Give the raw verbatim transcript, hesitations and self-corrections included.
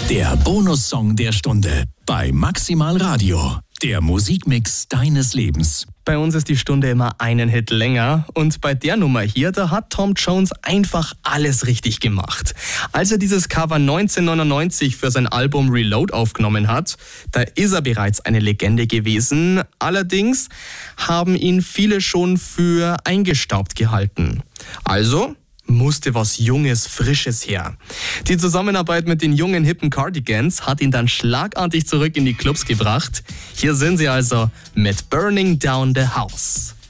Der Bonussong der Stunde bei Maximal Radio. Der Musikmix deines Lebens. Bei uns ist die Stunde immer einen Hit länger und bei der Nummer hier, da hat Tom Jones einfach alles richtig gemacht. Als er dieses Cover neunzehnhundertneunundneunzig für sein Album Reload aufgenommen hat, da ist er bereits eine Legende gewesen. Allerdings haben ihn viele schon für eingestaubt gehalten. Also musste was Junges, Frisches her. Die Zusammenarbeit mit den jungen, hippen Cardigans hat ihn dann schlagartig zurück in die Clubs gebracht. Hier sind sie also mit Burning Down the House.